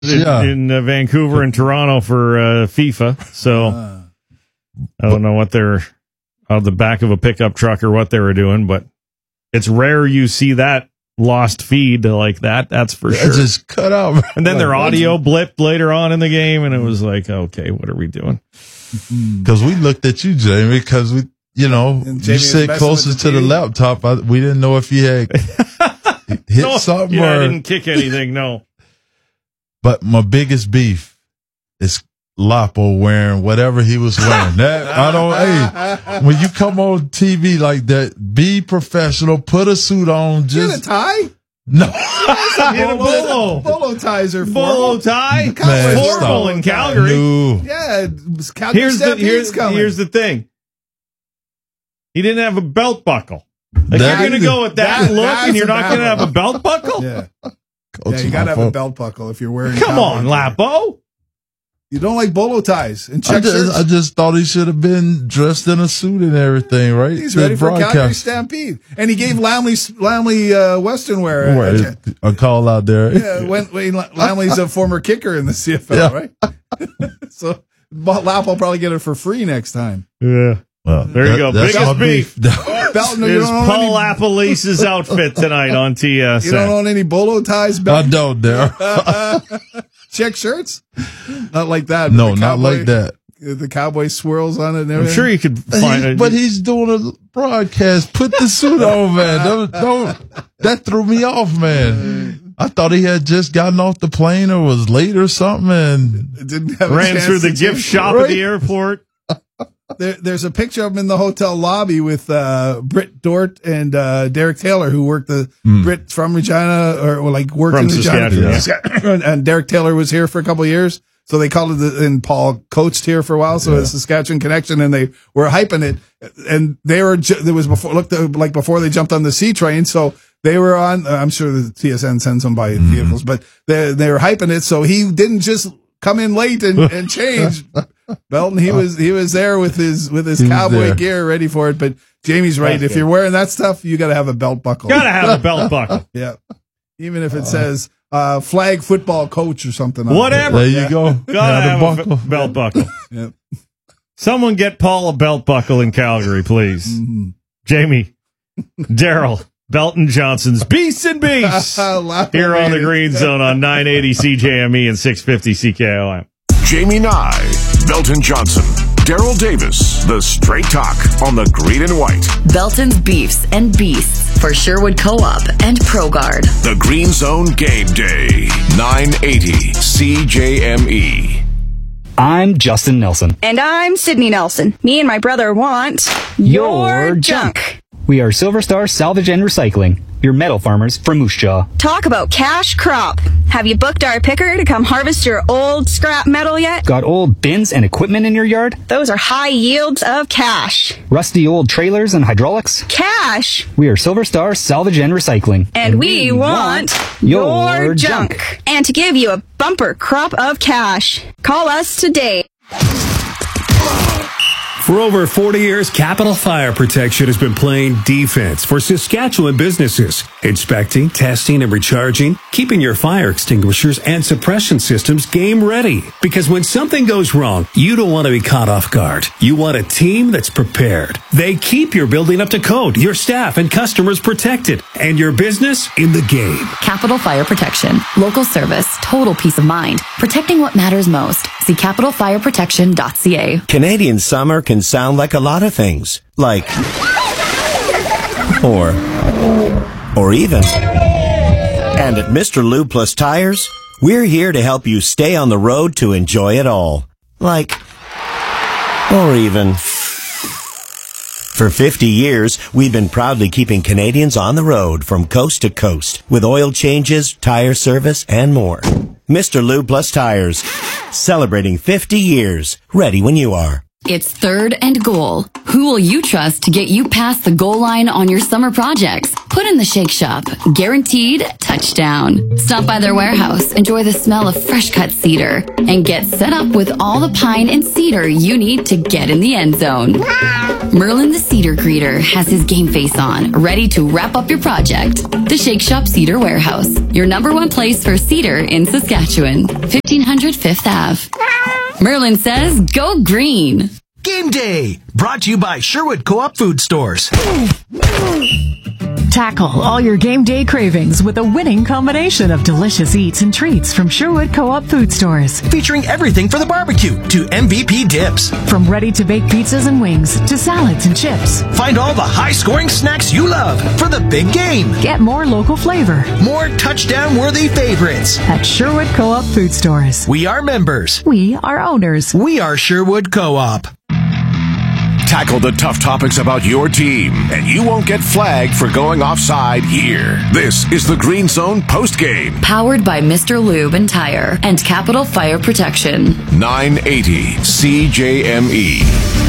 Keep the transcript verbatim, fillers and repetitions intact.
yeah. in, in uh, Vancouver and Toronto for uh, FIFA. So uh, I don't know what they're out of the back of a pickup truck or what they were doing, but it's rare you see that lost feed like that. That's for sure. It just cut out. And then like, their audio blipped later on in the game, and it was like, okay, what are we doing? Because we looked at you, Jamie, because we, you know, you sit closer to the laptop. I, we didn't know if you had hit no, something yeah, or... I didn't kick anything, no. But my biggest beef is Lapo wearing whatever he was wearing. That I don't. Hey, when you come on T V like that, be professional. Put a suit on. Just get a tie. No, bolo, bolo. bolo ties are bolo tie. Man, formal in Calgary. No. Yeah, Calgary here's the here's, coming. here's the thing. He didn't have a belt buckle. Like that you're going to go with that, that look, and you're not going to have a belt buckle. Yeah, yeah you got to have a belt buckle if you're wearing. Come on, Lapo. You don't like bolo ties and check I just, shirts? I just thought he should have been dressed in a suit and everything, right? He's ready for Calgary Stampede. And he gave Lamley, Lamley uh, Western wear a, a, a call out there. Yeah, when, when Lamley's a former kicker in the C F L, yeah. right? So Lap will probably get it for free next time. Yeah. Well, there you go. Biggest beef. Belton, is Paul any... Appalace's outfit tonight on T S N. You don't own any bolo ties, Belton? I don't, there. Check shirts? Not like that. No, not like that. The cowboy swirls on it and everything. I'm sure you could find it. But he's doing a broadcast. Put the suit on, man. Don't, don't, that threw me off, man. I thought he had just gotten off the plane or was late or something and didn't have ran through the gift shop right? at the airport. There, there's a picture of him in the hotel lobby with uh, Britt Dort and uh, Derek Taylor, who worked the mm. Britt from Regina or, or like worked from in Regina. Yeah. And Derek Taylor was here for a couple of years, so they called it. The, and Paul coached here for a while, so yeah. it's Saskatchewan connection, and they were hyping it. And they were there was before looked like before they jumped on the C train, so they were on. I'm sure the T S N sends them by mm-hmm. vehicles, but they they were hyping it, so he didn't just come in late and, and change. Belton, he was he was there with his with his he cowboy gear, ready for it. But Jamie's right. That's if good. You're wearing that stuff, you got to have a belt buckle. Got to have a belt buckle. Yeah, even if it uh, says uh, flag football coach or something. Whatever. There you yeah. go. Got to have a buckle. a belt buckle. Yeah. Someone get Paul a belt buckle in Calgary, please. Mm-hmm. Jamie, Daryl, Belton Johnson's Beasts and Beasts here on the Green Zone on nine eighty C J M E and six fifty C K O M. Jamie Nye, Belton Johnson, Daryl Davis, the Straight Talk on the Green and White. Belton's Beefs and Beasts for Sherwood Co-op and ProGuard. The Green Zone Game Day, nine eighty C J M E. I'm Justin Nelson. And I'm Sydney Nelson. Me and my brother want your, your junk. junk. We are Silver Star Salvage and Recycling, your metal farmers from Moose Jaw. Talk about cash crop. Have you booked our picker to come harvest your old scrap metal yet? Got old bins and equipment in your yard? Those are high yields of cash. Rusty old trailers and hydraulics? Cash. We are Silver Star Salvage and Recycling. And, and we, we want, want your, your junk. junk. And to give you a bumper crop of cash. Call us today. For over forty years, Capital Fire Protection has been playing defense for Saskatchewan businesses, inspecting, testing, and recharging, keeping your fire extinguishers and suppression systems game ready. Because when something goes wrong, you don't want to be caught off guard. You want a team that's prepared. They keep your building up to code, your staff and customers protected, and your business in the game. Capital Fire Protection. Local service. Total peace of mind. Protecting what matters most. See capital fire protection dot c a. Canadian summer can sound like a lot of things. Like, or, or even. And at Mister Lube Plus Tires, we're here to help you stay on the road to enjoy it all. Like, or even. For fifty years, we've been proudly keeping Canadians on the road from coast to coast with oil changes, tire service, and more. Mister Lube Plus Tires, celebrating fifty years, ready when you are. It's third and goal. Who will you trust to get you past the goal line on your summer projects? Put in the Shake Shop. Guaranteed touchdown. Stop by their warehouse, enjoy the smell of fresh cut cedar, and get set up with all the pine and cedar you need to get in the end zone. Merlin the Cedar Greeter has his game face on, ready to wrap up your project. The Shake Shop Cedar Warehouse, your number one place for cedar in Saskatchewan. fifteen hundred Fifth Avenue. Merlin says, go green. Game Day, brought to you by Sherwood Co-op Food Stores. Tackle all your game day cravings with a winning combination of delicious eats and treats from Sherwood Co-op Food Stores. Featuring everything for the barbecue to M V P dips. From ready-to-bake pizzas and wings to salads and chips. Find all the high-scoring snacks you love for the big game. Get more local flavor. More touchdown-worthy favorites. At Sherwood Co-op Food Stores. We are members. We are owners. We are Sherwood Co-op. Tackle the tough topics about your team, and you won't get flagged for going offside here. This is the Green Zone postgame. Powered by Mister Lube and Tire and Capital Fire Protection. nine eighty C J M E.